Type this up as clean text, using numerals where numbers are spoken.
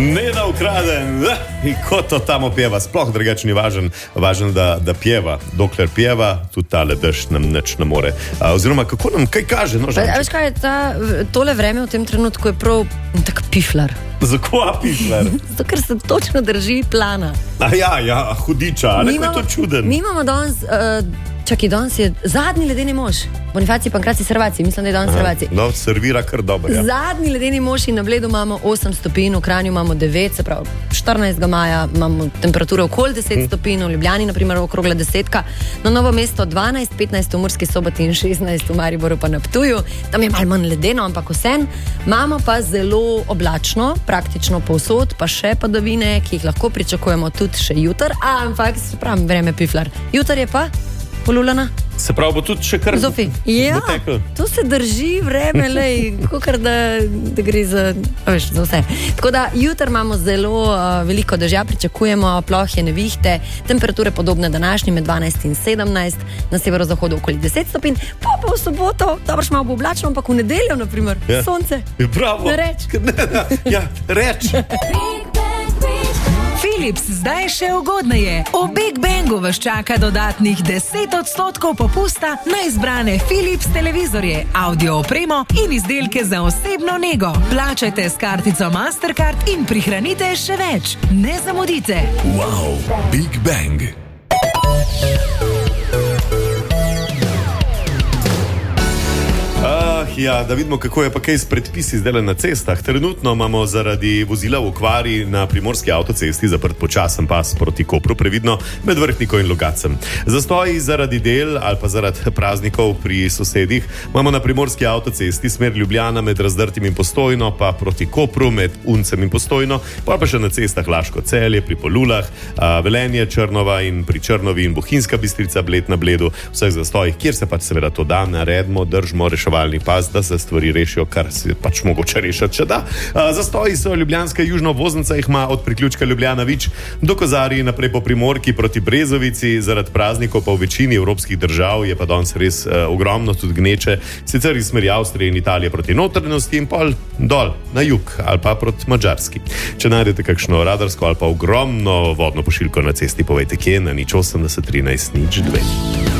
Ne da ukraden, in kot to tam opjeva, sploh drugače ni važno, da pjeva. Dokler pjeva, tudi tale dež nam nič ne more. Oziroma, kako nam kaj kaže? No, veš kaj, tole vreme v tem trenutku je prav tak piflar. Zakaj piflar? Zato, ker se točno drži plana. Ja, hudiča, ali je to čuden? Mi imamo danes... danes je zadnji ledeni mož. Bonifacij Pankracij Servacij, mislim, da je danes Servacij. No, servira kar dobro, ja. Zadnji ledeni mož in na Bledu imamo 8 stopinj, v Kranju imamo 9, se pravi 14. maja imamo temperature okoli 10 stopinj, v Ljubljani naprimer okrogla 10, na Novo mesto 12, 15 v Murski Soboti in 16 v Mariboru pa na Ptuju. Tam je malo manj ledeno, ampak vsem. Imamo pa zelo oblačno, praktično povsod, pa še padavine, ki jih lahko pričakujemo tudi še jutr, ampak se pravi, vreme piflar. Jutr je pa polulana. Se pravi, bo tudi še kar Zofi. Ja, to se drži vreme, kakor da gre za vse. Tako da jutr imamo zelo veliko dežja, pričakujemo plohe nevihte, temperature podobne današnji med 12 in 17, na severozahodu okoli 10 stopinj, pa v soboto, dobro malo bo oblačno, ampak v nedeljo, naprimer, sonce. Bravo. Ne reč. Ja, reč. Philips zdaj še ugodneje. V Big Bangu vas čaka dodatnih 10% popusta na izbrane Philips televizorje, audio opremo in izdelke za osebno nego. Plačajte s kartico Mastercard in prihranite še več. Ne zamudite. Wow, Big Bang. Ja, da vidimo, kako je pa kaj s predpisi zdaj na cestah. Trenutno imamo zaradi vozila v okvari na primorski avtocesti zaprt počasen pas proti Kopru, previdno med Vrhniko in Logacem. Zastoji zaradi del ali pa zaradi praznikov pri sosedih imamo na primorski avtocesti smer Ljubljana med Razdrtim in Postojno, pa proti Kopru med Uncem in Postojno, pa še na cestah Laško Celje, pri Polulah, Velenje, Črnova in pri Črnovi in Bohinjska Bistrica, Bled na Bledu, vseh zastojih, kjer se pač seveda to da, naredimo, držimo reševalni pas, da se stvari rešijo, kar se pač mogoče rešiti, če da. Zastoji so Ljubljanska južna obvoznica, jih ima od priključka Ljubljana-Vič do Kozarij naprej po Primorki proti Brezovici, zaradi praznikov pa v večini evropskih držav je pa danes res ogromno, tudi gneče, sicer iz smeri Avstrije in Italije proti notranjosti in pol dol na jug ali pa proti Madžarski. Če najdete kakšno radarsko ali pa ogromno vodno pošiljko na cesti, povejte kje na 080 13 02.